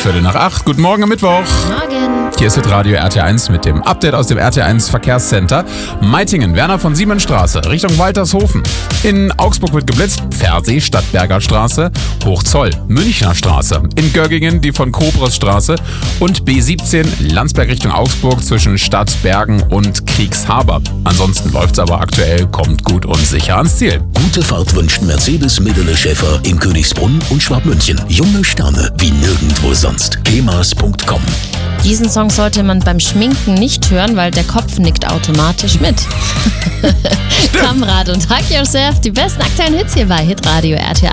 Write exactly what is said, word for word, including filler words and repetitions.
Viertel nach acht. Guten Morgen am Mittwoch. Morgen. Hier ist Radio R T eins mit dem Update aus dem R T eins Verkehrscenter. Meitingen, Werner von Siemensstraße, Richtung Waltershofen. In Augsburg wird geblitzt, Pfersee, Stadtberger Straße, Hochzoll, Münchner Straße. In Göggingen die von Kobres Straße und B siebzehn, Landsberg Richtung Augsburg zwischen Stadtbergen und Kriegshaber. Ansonsten läuft's aber aktuell, kommt gut und sicher ans Ziel. Gute Fahrt wünscht Mercedes Medele Schäfer in Königsbrunn und Schwabmünchen. Junge Sterne wie nirgendwo sonst. kemas punkt com. Diesen Song sollte man beim Schminken nicht hören, weil der Kopf nickt automatisch mit. Kamrad und Hug Yourself, die besten aktuellen Hits hier bei Hitradio R T eins.